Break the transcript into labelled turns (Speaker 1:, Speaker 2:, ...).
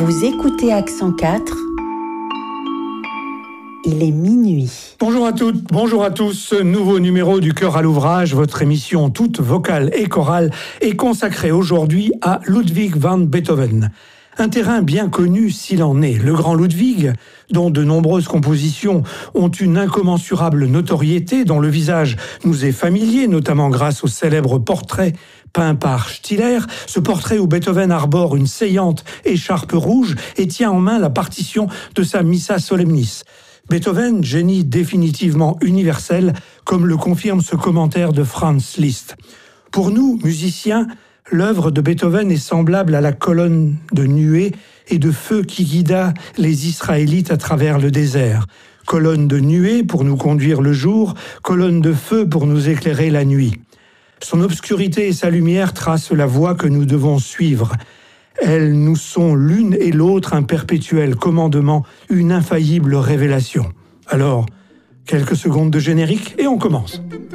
Speaker 1: Vous écoutez Accent 4, il est minuit.
Speaker 2: Bonjour à toutes, bonjour à tous. Nouveau numéro du Cœur à l'ouvrage. Votre émission toute vocale et chorale est consacrée aujourd'hui à Ludwig van Beethoven. Un terrain bien connu s'il en est. Le grand Ludwig, dont de nombreuses compositions ont une incommensurable notoriété, dont le visage nous est familier, notamment grâce au célèbre portrait peint par Stiller, ce portrait où Beethoven arbore une saillante écharpe rouge et tient en main la partition de sa Missa Solemnis. Beethoven, génie définitivement universel, comme le confirme ce commentaire de Franz Liszt. Pour nous, musiciens, l'œuvre de Beethoven est semblable à la colonne de nuée et de feu qui guida les Israélites à travers le désert. Colonne de nuée pour nous conduire le jour, colonne de feu pour nous éclairer la nuit. Son obscurité et sa lumière tracent la voie que nous devons suivre. Elles nous sont l'une et l'autre un perpétuel commandement, une infaillible révélation. Alors, quelques secondes de générique et on commence.